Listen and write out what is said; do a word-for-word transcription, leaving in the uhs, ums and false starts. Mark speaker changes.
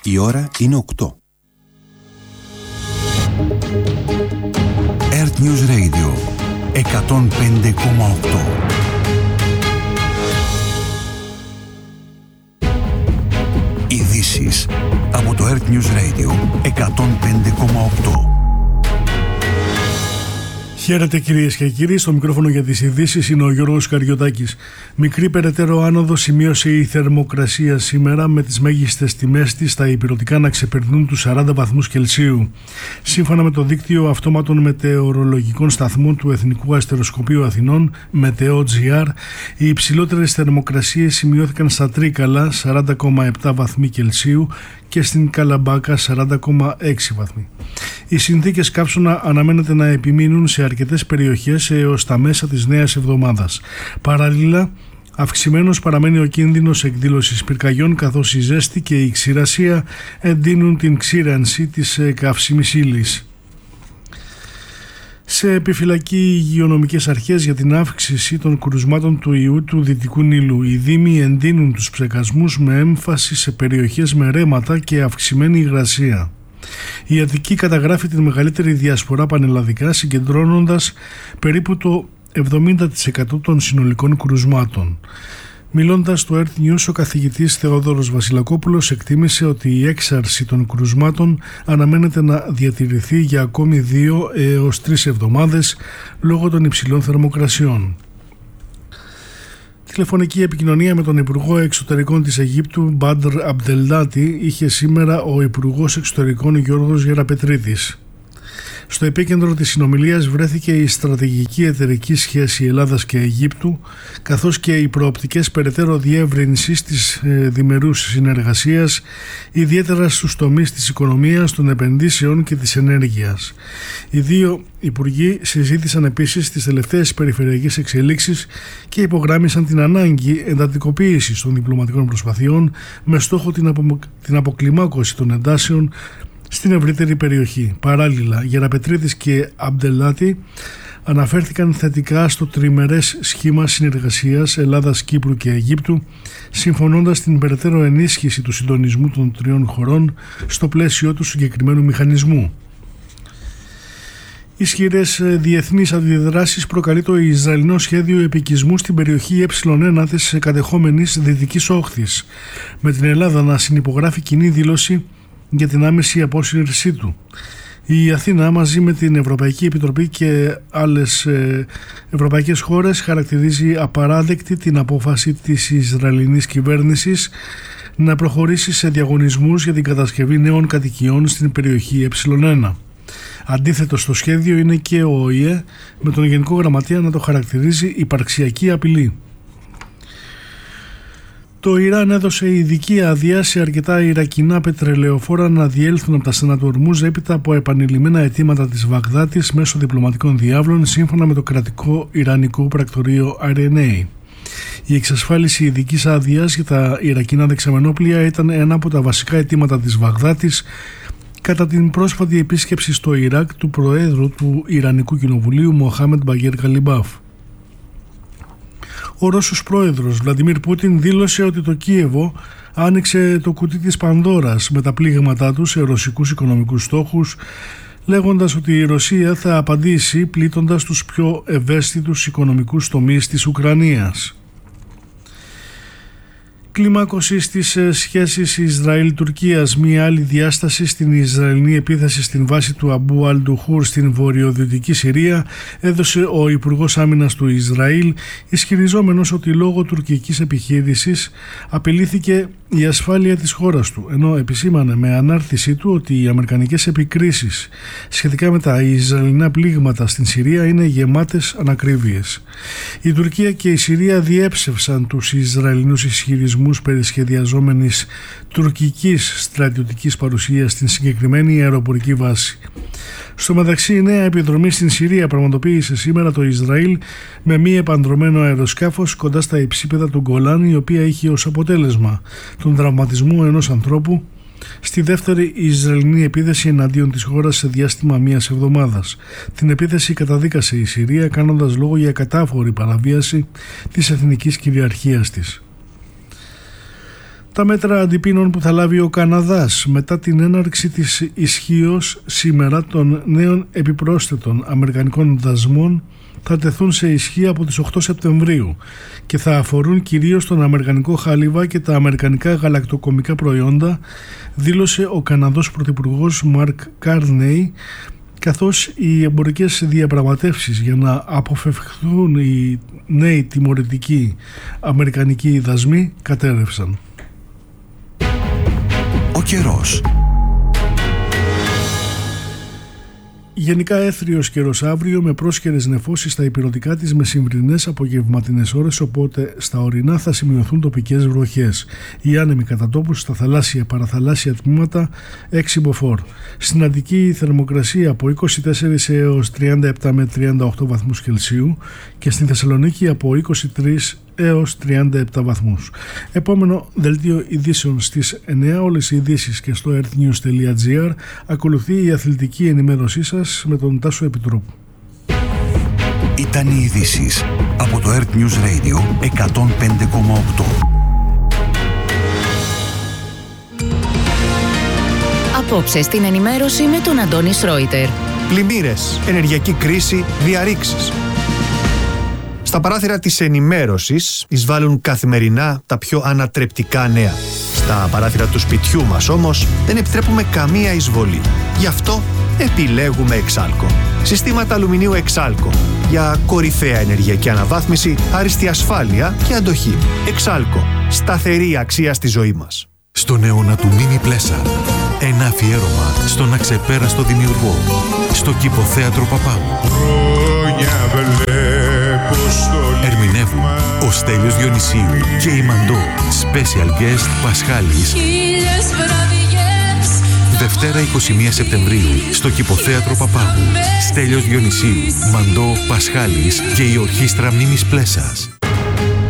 Speaker 1: Η ώρα είναι οκτώ. Earth News Radio εκατόν πέντε κόμμα οκτώ. Ειδήσεις από το Earth News Radio εκατόν πέντε κόμμα οκτώ.
Speaker 2: Χαίρετε κυρίες και κύριοι, στο μικρόφωνο για τις ειδήσεις είναι ο Γιώργος Καριωτάκης. Μικρή περαιτέρω άνοδο σημείωσε η θερμοκρασία σήμερα, με τις μέγιστες τιμές της στα ηπειρωτικά να ξεπερνούν τους σαράντα βαθμούς Κελσίου. Σύμφωνα με το δίκτυο αυτόματων μετεωρολογικών σταθμών του Εθνικού Αστεροσκοπείου Αθηνών, Μετεό.gr, οι υψηλότερες θερμοκρασίες σημειώθηκαν στα Τρίκαλα, σαράντα κόμμα επτά βαθμοί Κελσίου, και στην Καλαμπάκα, σαράντα κόμμα έξι βαθμοί. Οι συνθήκες καύσωνα αναμένεται να επιμείνουν σε αρκετές περιοχές έως τα μέσα της νέας εβδομάδας. Παράλληλα, αυξημένος παραμένει ο κίνδυνος εκδήλωσης πυρκαγιών, καθώς η ζέστη και η ξηρασία εντείνουν την ξύρανση της καύσιμης ύλης. Σε επιφυλακή οι υγειονομικές αρχές για την αύξηση των κρουσμάτων του ιού του Δυτικού Νείλου. Οι δήμοι εντείνουν τους ψεκασμούς με έμφαση σε περιοχές με ρέματα και αυξημένη υγρασία. Η Αττική καταγράφει την μεγαλύτερη διασπορά πανελλαδικά, συγκεντρώνοντας περίπου το εβδομήντα τοις εκατό των συνολικών κρουσμάτων. Μιλώντας στο Earth News, ο καθηγητής Θεόδωρος Βασιλακόπουλος εκτίμησε ότι η έξαρση των κρουσμάτων αναμένεται να διατηρηθεί για ακόμη δύο έως τρεις εβδομάδες λόγω των υψηλών θερμοκρασιών. Τηλεφωνική επικοινωνία με τον Υπουργό Εξωτερικών της Αιγύπτου, Μπάντρ Αμπτελάτη, είχε σήμερα ο Υπουργός Εξωτερικών Γιώργος Γεραπετρίδης. Στο επίκεντρο της συνομιλίας βρέθηκε η στρατηγική εταιρική σχέση Ελλάδας και Αιγύπτου, καθώς και οι προοπτικές περαιτέρω διεύρυνσης της ε, διμερούς συνεργασίας, ιδιαίτερα στους τομείς της οικονομίας, των επενδύσεων και της ενέργειας. Οι δύο υπουργοί συζήτησαν επίσης τις τελευταίες περιφερειακές εξελίξεις και υπογράμμισαν την ανάγκη εντατικοποίησης των διπλωματικών προσπαθειών με στόχο την, απο... την αποκλιμάκωση των εντάσεων στην ευρύτερη περιοχή. Παράλληλα, Γεραπετρίδης και Αμπτελάτη αναφέρθηκαν θετικά στο τριμερές σχήμα συνεργασίας Ελλάδας, Κύπρου και Αιγύπτου, συμφωνώντας την περαιτέρω ενίσχυση του συντονισμού των τριών χωρών στο πλαίσιο του συγκεκριμένου μηχανισμού. Ισχυρές διεθνείς αντιδράσεις προκαλεί το Ισραηλινό σχέδιο επικισμού στην περιοχή Ε1 της κατεχόμενης Δυτικής Όχθης, με την Ελλάδα να συνυπογράφει κοινή δήλωση για την άμεση απόσυρσή του. Η Αθήνα, μαζί με την Ευρωπαϊκή Επιτροπή και άλλες ε, ευρωπαϊκές χώρες, χαρακτηρίζει απαράδεκτη την απόφαση της Ισραηλινής κυβέρνησης να προχωρήσει σε διαγωνισμούς για την κατασκευή νέων κατοικιών στην περιοχή Ε1. Αντίθετο στο σχέδιο είναι και ο ΟΗΕ, με τον Γενικό Γραμματέα να το χαρακτηρίζει υπαρξιακή απειλή. Το Ιράν έδωσε ειδική άδεια σε αρκετά ιρακινά πετρελαιοφόρα να διέλθουν από τα στενά του Ορμούζ έπειτα από επανειλημμένα αιτήματα της Βαγδάτης μέσω διπλωματικών διάβλων, σύμφωνα με το κρατικό Ιρανικό πρακτορείο άι εν έι. Η εξασφάλιση ειδικής άδειας για τα ιρακινά δεξαμενόπλια ήταν ένα από τα βασικά αιτήματα της Βαγδάτης κατά την πρόσφατη επίσκεψη στο Ιράκ του Προέδρου του Ιρανικού Κοινοβουλίου, Μοχάμεντ Μπαγκέρ Καλιμπάφ. Ο Ρώσος πρόεδρος Βλαντιμίρ Πούτιν δήλωσε ότι το Κίεβο άνοιξε το κουτί της Πανδώρας με τα πλήγματά του σε ρωσικούς οικονομικούς στόχους, λέγοντας ότι η Ρωσία θα απαντήσει πλήττοντας τους πιο ευαίσθητους οικονομικούς τομείς της Ουκρανίας. Κλιμάκωση στις σχέσεις Ισραήλ-Τουρκίας. Μία άλλη διάσταση στην Ισραηλινή επίθεση στην βάση του Αμπού Αλ-Ντουχούρ στην βορειοδυτική Συρία έδωσε ο Υπουργός Άμυνας του Ισραήλ, ισχυριζόμενος ότι λόγω τουρκικής επιχείρησης απειλήθηκε η ασφάλεια της χώρας του, ενώ επισήμανε με ανάρτησή του ότι οι αμερικανικές επικρίσεις σχετικά με τα Ισραηλινά πλήγματα στην Συρία είναι γεμάτες ανακρίβειες. Η Τουρκία και η Συρία διέψευσαν τους Ισραηλινούς ισχυρισμούς περί σχεδιαζόμενης τουρκικής στρατιωτικής παρουσίας στην συγκεκριμένη αεροπορική βάση. Στο μεταξύ, η νέα επιδρομή στην Συρία πραγματοποίησε σήμερα το Ισραήλ με μη επανδρωμένο αεροσκάφος κοντά στα υψίπεδα του Γκολάν, η οποία είχε ως αποτέλεσμα τον τραυματισμό ενός ανθρώπου στη δεύτερη Ισραηλινή επίθεση εναντίον της χώρας σε διάστημα μίας εβδομάδας. Την επίθεση καταδίκασε η Συρία, κάνοντας λόγο για κατάφορη παραβίαση της εθνικής κυριαρχίας της. Τα μέτρα αντιπίνων που θα λάβει ο Καναδάς μετά την έναρξη της ισχύως σήμερα των νέων επιπρόσθετων αμερικανικών δασμών θα τεθούν σε ισχύ από τις οκτώ Σεπτεμβρίου και θα αφορούν κυρίως τον αμερικανικό χάλιβα και τα αμερικανικά γαλακτοκομικά προϊόντα, δήλωσε ο Καναδός Πρωθυπουργός Μαρκ Κάρνεϊ, καθώς οι εμπορικές διαπραγματεύσεις για να αποφευχθούν οι νέοι τιμωρητικοί αμερικανικοί δασμοί κατέρευσαν.
Speaker 1: Ο καιρός.
Speaker 2: Γενικά έθριος καιρός αύριο με πρόσχερες νεφώσεις στα ηπειρωτικά της μεσημβρινές απογευματινές ώρες, οπότε στα ορεινά θα σημειωθούν τοπικές βροχές. Οι άνεμοι κατά τόπους στα θαλάσσια παραθαλάσσια τμήματα έξι μποφόρ. Στην Αττική η θερμοκρασία από είκοσι τέσσερα έως τριάντα επτά με τριάντα οκτώ βαθμούς Κελσίου και στην Θεσσαλονίκη από είκοσι τρία έως τριάντα επτά βαθμούς. Επόμενο δελτίο ειδήσεων στις εννιά. Όλες οι ειδήσεις και στο earthnews τελεία gr. Ακολουθεί η αθλητική ενημέρωσή σας με τον Τάσο Επιτρόπου.
Speaker 1: Ήταν οι ειδήσεις από το Earth News Radio εκατόν πέντε κόμμα οκτώ.
Speaker 3: Απόψε στην ενημέρωση με τον Αντώνη Σρόιτερ.
Speaker 4: Πλημμύρες, ενεργειακή κρίση, διαρρήξεις. Στα παράθυρα της ενημέρωσης εισβάλλουν καθημερινά τα πιο ανατρεπτικά νέα. Στα παράθυρα του σπιτιού μας όμως δεν επιτρέπουμε καμία εισβολή. Γι' αυτό επιλέγουμε Εξάλκο. Συστήματα αλουμινίου Εξάλκο για κορυφαία ενεργειακή αναβάθμιση, άριστη ασφάλεια και αντοχή. Εξάλκο. Σταθερή αξία στη ζωή μας.
Speaker 5: Στον αιώνα του Μίμη Πλέσα. Ένα αφιέρωμα στον αξεπέραστο δημιουργό. Στο Κηποθέατρο Παπάγου. Ερμηνεύουν ο Στέλιος Διονυσίου και η Μαντώ. Special guest Πασχάλης. Δευτέρα είκοσι μία Σεπτεμβρίου στο Κηποθέατρο Παπάγου. Στέλιος Διονυσίου, Μαντώ, Πασχάλης και η Ορχήστρα Μίμης Πλέσας.